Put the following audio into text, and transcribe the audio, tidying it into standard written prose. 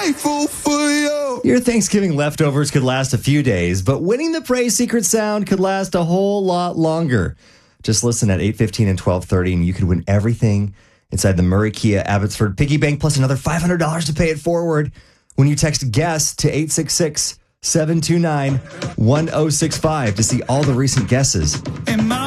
grateful for you. Your Thanksgiving leftovers could last a few days, but winning the Praise Secret sound could last a whole lot longer. Just listen at 8:15 and 12:30, and you could win everything inside the Murray Kia Abbotsford Piggy Bank, plus another $500 to pay it forward when you text GUESS to 866-729-1065 to see all the recent guesses.